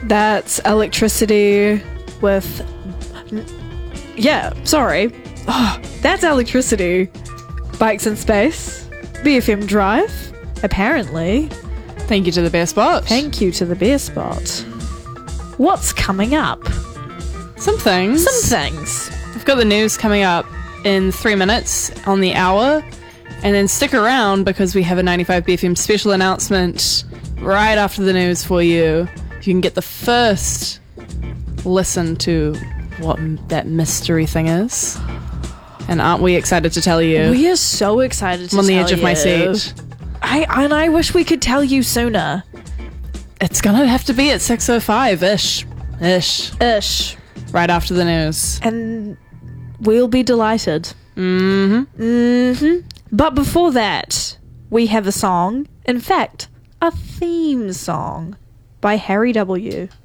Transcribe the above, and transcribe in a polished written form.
That's Electricity with... Yeah, sorry. Oh, that's Electricity. Bikes in Space. BFM Drive. Apparently. Thank you to the Bear Spot. Thank you to the Bear Spot. What's coming up? Some things. I've got the news coming up in 3 minutes on the hour. And then stick around because we have a 95 BFM special announcement right after the news for you. You can get the first listen to what that mystery thing is. And aren't we excited to tell you? We are so excited to I'm on tell you. the edge of my seat. I wish we could tell you sooner. It's gonna have to be at 6:05-ish. Ish. Right after the news. And we'll be delighted. But before that, we have a song. In fact, a theme song by Harry W.